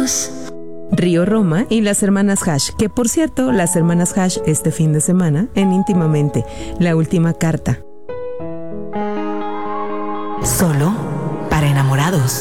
enamorados. Río Roma y las hermanas Hash, que por cierto, las hermanas Hash este fin de semana en Íntimamente, la última carta. Solo para enamorados.